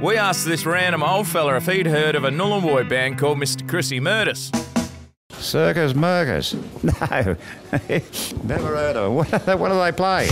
We asked this random old fella if he'd heard of a Nullawoy band called Mr. Chrissy Murders. Circus Murkers? No, never heard of them. What do they play?